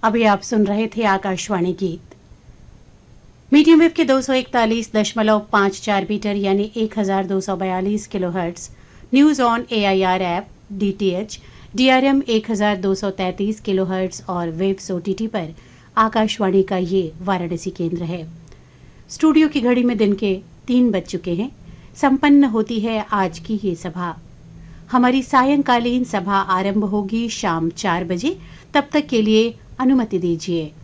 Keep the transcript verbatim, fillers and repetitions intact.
अभी आप सुन रहे थे आकाशवाणी गीत। मीडियम वेव के दो सौ इकतालीस दशमलव पाँच चार मीटर यानी एक हजार दो सौ बयालीस kilohertz, news on AIR app, DTH, DRM एक हजार दो सौ तैंतीस किलोहर्ट्ज और वेव्स ओटीटी पर आकाशवाणी का ये वाराणसी केंद्र है। स्टूडियो की घड़ी में दिन के तीन बज चुके हैं। संपन्न होती है आज की ये सभा। हमारी सायंकालीन सभा आरंभ होगी शाम चार बजे। तब तक के लिए अनुमति दीजिए